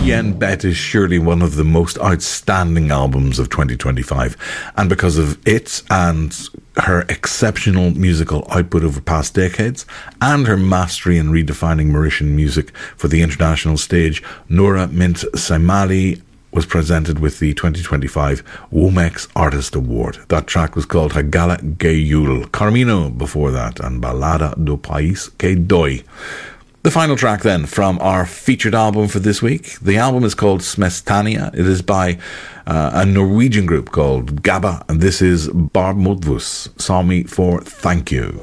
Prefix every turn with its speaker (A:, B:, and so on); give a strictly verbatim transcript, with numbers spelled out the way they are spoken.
A: Bien Bête is surely one of the most outstanding albums of twenty twenty-five, and because of it and her exceptional musical output over past decades and her mastery in redefining Mauritian music for the international stage, Noura Mint Saimali was presented with the twenty twenty-five Womex Artist Award. That track was called Hagala Gayul. Carmino before that, and Balada do País que Dói. The final track then from our featured album for this week. The album is called Smestania. It is by uh, a Norwegian group called Gabba, and this is Barb Modvus, Saw Me for Thank You.